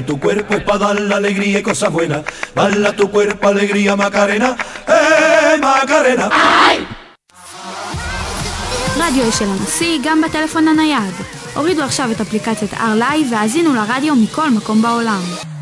tu cuerpo es para dar la alegría y cosas buenas. Bala tu cuerpo, alegría, Macarena, Macarena. רדיו של הנשיא גם בטלפון הנייד. הורידו עכשיו את אפליקציית R-Live והאזינו לרדיו מכל מקום בעולם.